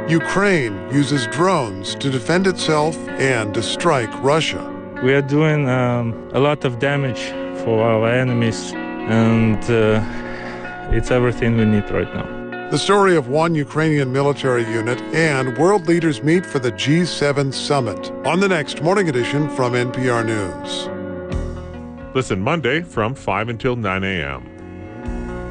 Ukraine uses drones to defend itself and to strike Russia. We are doing a lot of damage for our enemies, and it's everything we need right now. The story of one Ukrainian military unit, and world leaders meet for the G7 summit on the next Morning Edition from NPR News. Listen Monday from 5 until 9 a.m.